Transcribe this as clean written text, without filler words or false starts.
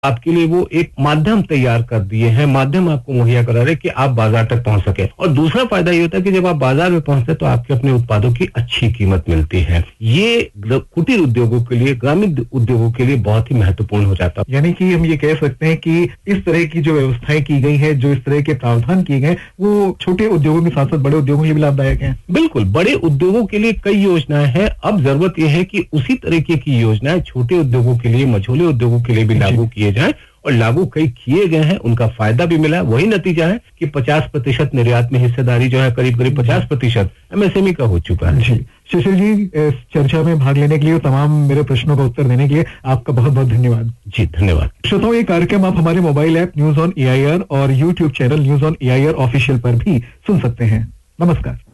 आपके लिए वो एक माध्यम तैयार कर दिए हैं, माध्यम आपको मुहैया करा रहे कि आप बाजार तक पहुंच सके। और दूसरा फायदा ये होता है कि जब आप बाजार में पहुंचते हैं तो आपके अपने उत्पादों की अच्छी कीमत मिलती है। ये कुटीर उद्योगों के लिए, ग्रामीण उद्योगों के लिए बहुत ही महत्वपूर्ण हो जाता है। यानी कि हम ये कह सकते हैं कि इस तरह की जो व्यवस्थाएं की गई है, जो इस तरह के प्रावधान किए गए, वो छोटे उद्योगों के साथ साथ बड़े उद्योगों के लिए भी लाभदायक है। बिल्कुल, बड़े उद्योगों के लिए कई योजनाएं हैं। अब जरूरत यह है कि उसी तरीके की योजनाएं छोटे उद्योगों के लिए, मझोले उद्योगों के लिए भी लागू किए जाएं, और लागू कई किए गए हैं, उनका फायदा भी मिला है। वही नतीजा है कि 50% निर्यात में हिस्सेदारी जो है करीब 50% एमएसएमई का हो चुका है। जी, शिशिर जी, इस चर्चा में भाग लेने के लिए, तमाम मेरे प्रश्नों का उत्तर देने के लिए आपका बहुत बहुत धन्यवाद। जी धन्यवाद। श्रोताओं, ये कार्यक्रम आप हमारे mobile app news on AIR और YouTube channel news on AIR official पर भी सुन सकते हैं। नमस्कार।